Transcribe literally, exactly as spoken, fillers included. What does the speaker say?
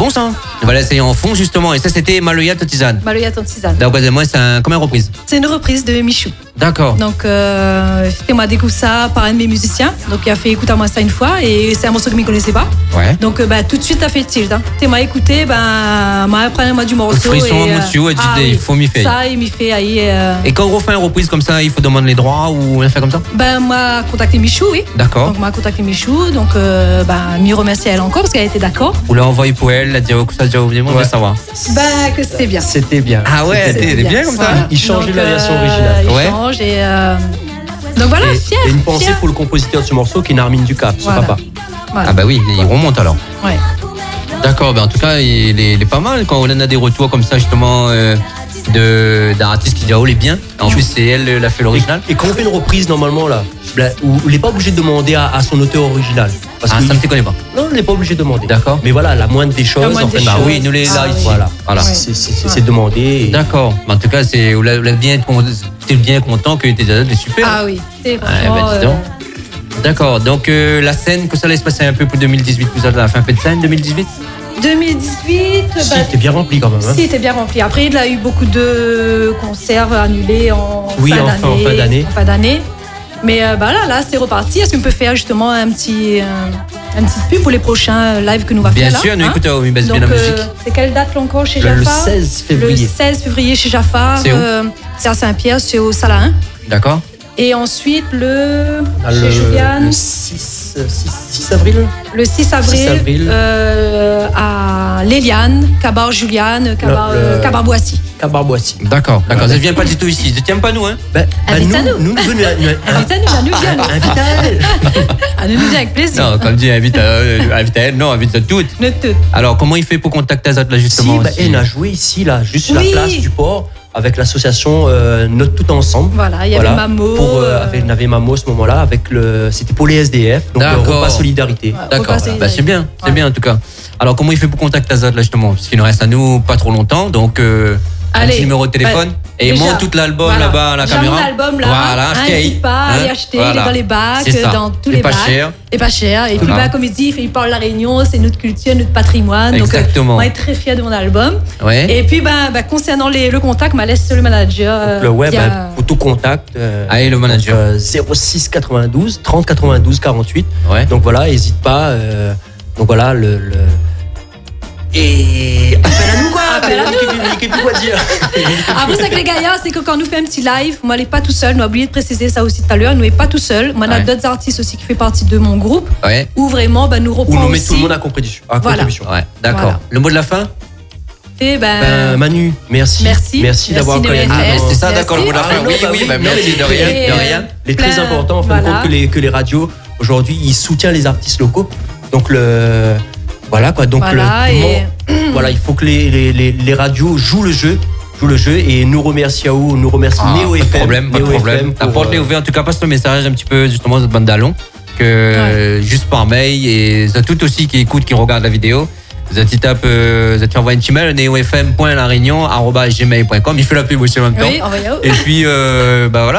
bon ça. On va l'essayer en fond justement. Et ça c'était Maloya Tisane. Maloya Tisane. Donc moi c'est un, comme une reprise. C'est une reprise de Michou. D'accord. Donc euh, on m'a découvert ça par un de mes musiciens. Donc il a fait écouter à moi ça une fois et c'est un morceau que je ne connaissais pas. Ouais. Donc euh, bah, tout de suite t'as fait tilt. Hein. Tu m'as écouté, ben m'a appris moi du morceau. Le frisson à monsieur, il ah, il oui. faut m'y faire. Ça il m'y fait aïe. Euh... Et quand on refait une reprise comme ça, il faut demander les droits ou on fait comme ça? Ben m'a contacté Michou, oui. D'accord. Donc m'a contacté Michou, donc euh, ben m'y remercier elle encore parce qu'elle était d'accord. Vous l'avez envoyé pour elle, la dire que ça déjà oublié, moi je veux savoir. Ben que c'était bien. C'était bien. Ah ouais, c'était bien, bien comme ça. Voilà. Il changeait la version euh, originale. Il ouais. change et euh... donc voilà, et, fier. Et une pensée fier. pour le compositeur de ce morceau qui est Narmine Ducap, son voilà. papa. Voilà. Ah bah oui, il remonte alors. Ouais. D'accord, ben en tout cas, il est, il est pas mal quand on a des retours comme ça justement euh, de d'un artiste qui dit oh, il est bien. En plus, c'est elle qui a fait l'original. Et, et quand on fait une reprise normalement là, où il n'est pas obligé de demander à, à son auteur original. Parce ah, que ça ne te connaît pas. Non, on n'est pas obligé de demander. D'accord. Mais voilà, la moindre des choses. La moindre en fait, des bah, choses. oui, nous les là Ah, ici. oui. Voilà. voilà. C'est, c'est, c'est, c'est demandé. Et... D'accord. Mais en tout cas, c'est vous l'avez bien, t'es bien content que t'es super. Ah oui, c'est Ah, franchement. ben, dis donc. D'accord. Donc euh, la scène, que ça allait se passer un peu pour deux mille dix-huit. Vous avez fait un peu de scène deux mille dix-huit? deux mille dix-huit, Si, bah, t'es bien rempli quand même. Hein. si, t'es bien rempli. Après, il a eu beaucoup de concerts annulés en Oui, fin en d'année. fin- en fin d'année. En fin d'année. Mais euh, bah là, là, c'est reparti. Est-ce qu'on peut faire justement un petit, un, un petit pub pour les prochains lives que nous va Bien faire là, sûr, nous hein? écoutons, oui, baisse bien Donc, la euh, musique. c'est quelle date là encore chez Le- le Jafar? seize février. Le seize février chez Jafar. C'est où euh, c'est à Saint-Pierre, c'est au Salle un. D'accord. Et ensuite, le. Ah, chez le, Juliane. le six, six, six avril. Le six avril, six avril. Euh, à Léliane, Cabar Juliane, Cabar, Le- euh, le- Cabar Boissy. Cabar-Boissy. D'accord. D'accord. Ça ne vient pas du tout ici. Ne tiens pas nous, hein. Ben, ben, nous, Invite à nous. nous, nous, nous, nous, Invite à nous, à nous vient. invite à elle. À nous, nous vient avec plaisir. Non, comme dit, invite à, euh, invite à elle, non, invite à toutes. Nous toutes. Alors, comment il fait pour contacter Azat là Si, justement ben, si- elle a joué ici, là, juste sur Oui. la place du port, avec l'association euh, Note Tout Ensemble. Voilà, il y avait Mamo. Pour, euh, euh, avec, il y avait Mamo à ce moment-là, avec le, c'était pour les S D F, donc le D'accord. repas solidarité. Ouais. D'accord. Repas solidaire. Bah, c'est bien, c'est Ouais. bien en tout cas. Alors, comment il fait pour contacter Azat là justement? Parce qu'il nous reste à nous pas trop longtemps, donc euh, un Allez. petit numéro de téléphone. Bah, et il déjà, monte tout l'album voilà. là-bas à la Déjà, caméra. mon album là, Voilà, achetez. n'hésite pas à Hein, aller acheter, voilà. il est dans les bacs, C'est ça. dans tous Et les pas bacs. cher. Et pas cher. Et puis, Voilà. bah, comme il dit, il parle de la Réunion, c'est notre culture, notre patrimoine. Exactement. Donc, euh, on est très fiers de mon album. Ouais. Et puis, bah, bah, concernant les, le contact, m'a laisse le manager. euh, Le web, qui a- hein, pour tout contact. Euh, Allez, le manager. donc, euh, zéro six quatre-vingt-douze trente quatre-vingt-douze quarante-huit. Ouais. Donc voilà, n'hésite pas. euh, donc voilà, le. le... Et appelle à nous quoi. Appelle à nous. Qu'est-ce que quoi dire? Après, c'est que les gaillards, c'est que quand on nous fait un petit live, moi, elle n'est pas tout seul. Nous avons oublié de préciser ça aussi tout à l'heure. Nous n'est pas tout seul. Moi, on a Ouais. d'autres artistes aussi qui font partie de mon groupe Ouais. où vraiment, bah, nous Où reprend nous met aussi. tout le monde à contribution. À Voilà. contribution. Ouais. D'accord. Voilà. Le mot de la fin? Et ben, Ben, Manu, merci. Merci. Merci d'avoir Merci quand même. de Ah, Yes, c'est ça, merci. d'accord, le mot de la fin. Ah, non, Oui, bah oui, oui, bah, non, merci mais de rien, et, de euh, rien. Il est très Plein- important, en fin de voilà. compte, que les, que les radios, aujourd'hui, ils soutiennent les artistes locaux. Donc, le. Voilà, quoi. Donc, Voilà, le, et- comment- voilà, il faut que les, les, les, les radios jouent le jeu. Jouent le jeu et nous remercie à vous, nous remercie Ah, Néo pas F M. de problème, pas de Néo problème. F M La pour, porte est euh, ouverte. En tout cas, passe le message un petit peu justement de bande d'Allon que euh, juste par mail et ça tout aussi qui écoute, qui regarde la vidéo. Vous avez tape, euh, vous avez envoyé un petit mail néofm point la réunion arobase gmail point com. Il fait la pub aussi en même temps. oui, envoyez-vous. Et puis, euh, bah voilà.